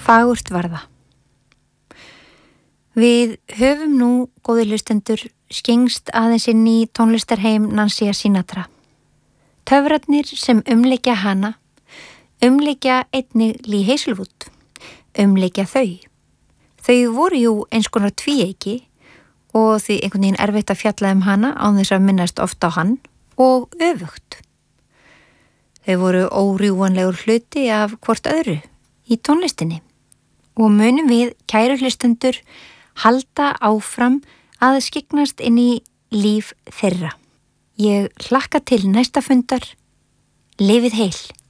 Fagurt var það. Við höfum nú, góðir hlustendur, skengst aðeins inn í tónlistarheim Nancy Sinatra. Töfrarnir sem umleikja hana, umleikja einnig Lee Hazelwood, umleikja þau. Þau voru jú eins konar tvíeyki og því einhvern veginn erfitt að fjalla hana án þess að minnast oft á hann og öfugt. Þau voru órjúvanlegur hluti af hvort öðru í tónlistinni og munum við, kæru hlustendur, halda áfram að skyggnast inn í líf þeirra. Ég hlakka til næsta fundar. Lifið heil!